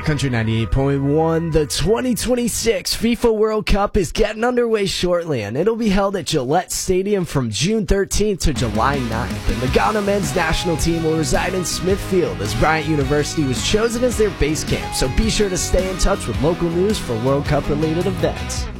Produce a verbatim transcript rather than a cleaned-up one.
Country ninety-eight point one, the twenty twenty-six FIFA World Cup is getting underway shortly, and it'll be held at Gillette Stadium from June thirteenth to July ninth. And the Ghana men's national team will reside in Smithfield, as Bryant University was chosen as their base camp, so be sure to stay in touch with local news for World Cup-related events.